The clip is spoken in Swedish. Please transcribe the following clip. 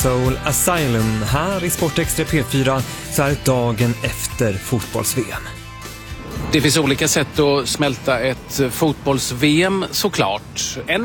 Soul Asylum. Här i Sportextra P4 så är dagen efter fotbolls-VM. Det finns olika sätt att smälta ett fotbolls-VM såklart.